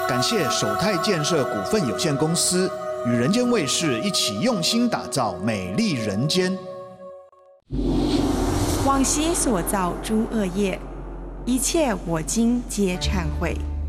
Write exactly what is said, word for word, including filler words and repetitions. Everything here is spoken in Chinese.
感谢首泰建设股份有限公司与人间卫视一起用心打造美丽人间。 往昔所造诸恶业，一切我今皆忏悔。